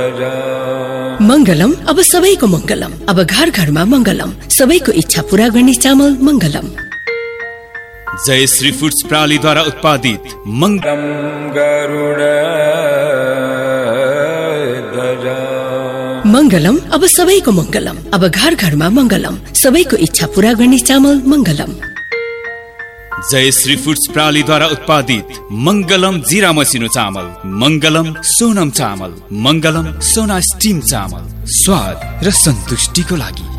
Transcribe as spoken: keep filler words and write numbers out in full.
मंगलम अब सबैको मंगलम, अब घर घरमा मंगलम, सबैको इच्छा पूरा गर्ने चामल मंगलम। जय श्री फूड्स प्रणालीद्वारा उत्पादित मंगलम गरुड मंगलम अब सबैको मंगलम, अब घर घरमा मंगलम, सबैको इच्छा पूरा गर्ने चामल मंगलम। जय श्री फूड्स प्रणालीद्वारा उत्पादित मंगलम जीरा मसिनो चामल, मंगलम सोनम चामल, मंगलम सोना स्टीम चामल, स्वाद र सन्तुष्टिको लागि।